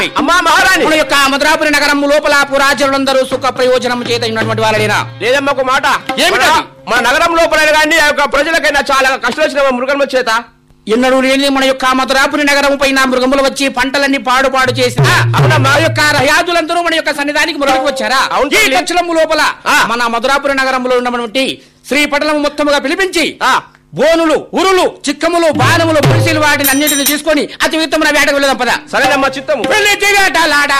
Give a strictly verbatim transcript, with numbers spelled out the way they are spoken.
అమ్మా మహారాణి, మన యొక్క మధురాపురి నగరం లోపల పురాజనులందరూ సుఖ ప్రయోజనం చేత ఉన్నటువంటి వాళ్ళేనా? లేదమ్మా ఒక మాట, ఏమిటది? మన నగరం లోపల కానీ ఆ యొక్క ప్రజలకైనా చాలా కష్టం వచ్చిన మృగం చేత ఎన్నడూ లేని మన యొక్క మధురాపురి నగరం పైన మృగములు వచ్చి పంటలన్నీ పాడు పాడు చేసిన మా యొక్క రయాదులందరూ మన యొక్క సన్నిధానికి మురళికి వచ్చారా? ఈ దక్షిణము లోపల మన మధురాపురి నగరంలో ఉన్నటువంటి శ్రీ పటలము మొత్తముగా పిలిపించి బోనులు, ఉరులు, చిక్కములు, బాణములు, పురుషులు వాటిని అన్నింటిని తీసుకొని అతి ఉత్తమైన వేటకు వెళ్ళదాం పద. సరేనమ్మా చిత్తము. వేటలాడ